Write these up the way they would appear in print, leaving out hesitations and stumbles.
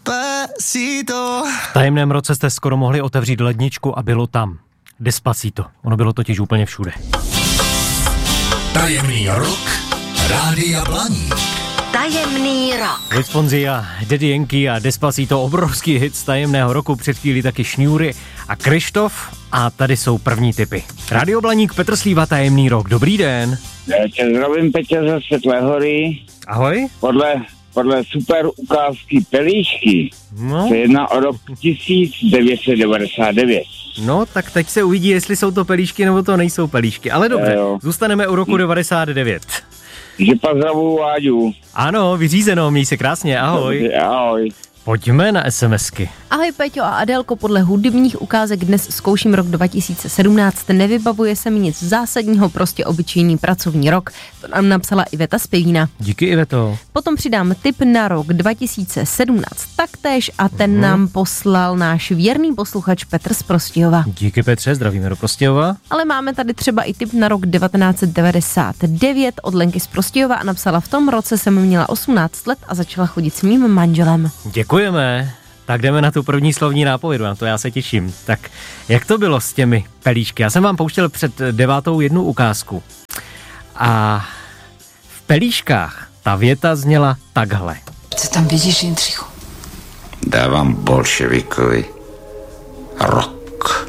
V tajemném roce jste skoro mohli otevřít ledničku a bylo tam Despacito. Ono bylo totiž úplně všude. Tajemný rok Rádia Blaník. Tajemný rok. Luis Fonsi a Daddy Yankee a Despacito, obrovský hit z tajemného roku, před chvílí taky Šňůry a Krištof a tady jsou první tipy. Rádio Blaník, Petr Slíva, tajemný rok, dobrý den. Já tě zdravím, Petě, ze Světlé hory. Ahoj. Podle super ukázky Pelíšky No. se jedná o rok 1999. No, tak teď se uvidí, jestli jsou to pelíšky nebo to nejsou pelíšky, ale dobře, zůstaneme u roku 99. Že pozdravuju Láďu. Ano, vyřízeno, měj se krásně, ahoj. Ahoj. Pojďme na SMSky. Ahoj Peťo a Adélko, podle hudebních ukázek dnes zkouším rok 2017. Nevybavuje se mi nic zásadního, prostě obyčejný pracovní rok. To nám napsala Iveta z Pivína. Díky, Iveto. Potom přidám tip na rok 2017 taktéž a ten nám poslal náš věrný posluchač Petr z Prostějova. Díky, Petře, zdravíme do Prostějova. Ale máme tady třeba i tip na rok 1999 od Lenky z Prostějova a napsala: v tom roce jsem měla 18 let a začala chodit s mým manželem. Děkujeme. Tak jdeme na tu první slovní nápovědu, na to já se těším. Tak jak to bylo s těmi pelíšky? Já jsem vám pouštěl před 9. jednu ukázku. A v pelíškách ta věta zněla takhle. Co tam vidíš, Jindřichu? Dávám bolševikovi rok.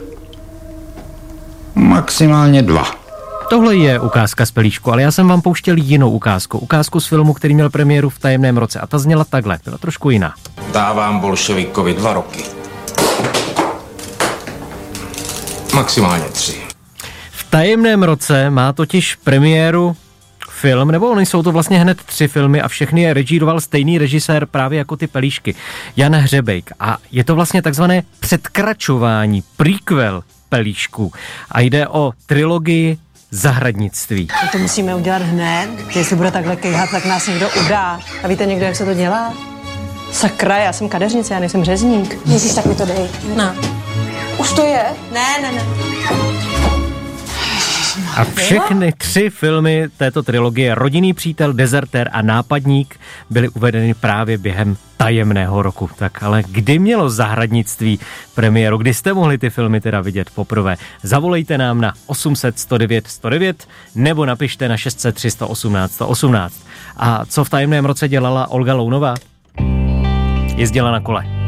Maximálně 2. Tohle je ukázka z pelíšku, ale já jsem vám pouštěl jinou ukázku. Ukázku z filmu, který měl premiéru v tajemném roce. A ta zněla takhle, byla trošku jiná. Dávám bolševikovi 2 roky. Maximálně 3. V tajemném roce má totiž premiéru film, nebo oni jsou to vlastně hned 3 filmy a všechny je režíroval stejný režisér právě jako ty pelíšky. Jan Hřebejk. A je to vlastně takzvané předkračování, prequel pelíšků. A jde o trilogii Zahradnictví. To musíme udělat hned. Jestli bude takhle kejhat, tak nás někdo udá. A víte někdo, jak se to dělá? Sakra, já jsem kadeřnice, já nejsem řezník. Ježíš, tak mi to dej. No. Už to je? Ne. A všechny 3 filmy této trilogie, Rodinný přítel, Dezertér a Nápadník, byly uvedeny právě během tajemného roku. Tak ale kdy mělo Zahradnictví premiéru? Kdy jste mohli ty filmy teda vidět poprvé? Zavolejte nám na 800 109 109 nebo napište na 600 318 118. A co v tajemném roce dělala Olga Lounová? Jezdila na kole.